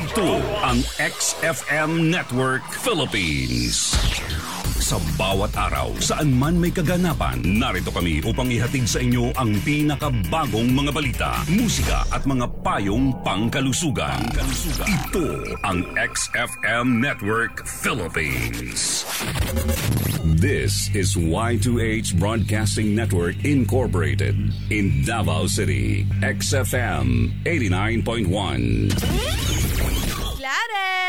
Ito ang XFM Network Philippines. Sa bawat araw, saan man may kaganapan, narito kami upang ihatid sa inyo ang pinakabagong mga balita, musika at mga payong pangkalusugan. Ito ang XFM Network Philippines. This is Y2H Broadcasting Network Incorporated in Davao City. XFM 89.1. Clare!